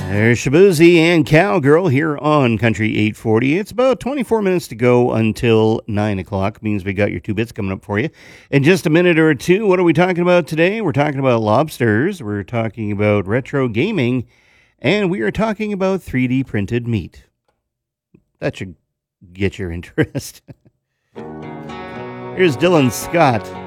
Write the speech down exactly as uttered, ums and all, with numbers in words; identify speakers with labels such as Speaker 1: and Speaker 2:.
Speaker 1: There's Shabuzi and Cowgirl here on Country eight forty. It's about twenty-four minutes to go until nine o'clock. Means we got your two bits coming up for you. In just a minute or two, what are we talking about today? We're talking about lobsters. We're talking about retro gaming. And we are talking about three D printed meat. That should get your interest. Here's Dylan Scott.